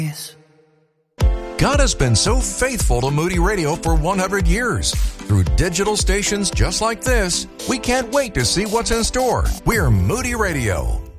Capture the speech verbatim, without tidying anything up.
God has been so faithful to Moody Radio for one hundred years. Through digital stations just like this, we can't wait to see what's in store. We're Moody Radio.